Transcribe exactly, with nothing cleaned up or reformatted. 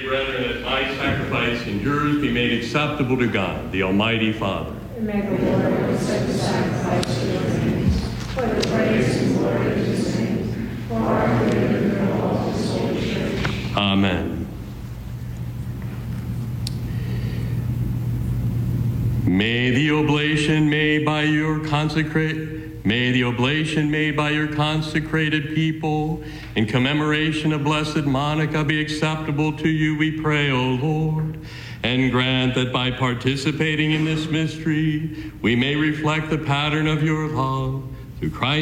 brethren, that my sacrifice and yours be made acceptable to God, the Almighty Father. And may the Lord accept the sacrifice to your hands, for the praise and glory of his name, for our good and the all of his holy church. Amen. May the oblation made by your consecrate, may the oblation made by your consecrated people in commemoration of Blessed Monica be acceptable to you, we pray, O Lord, and grant that by participating in this mystery, we may reflect the pattern of your love through Christ.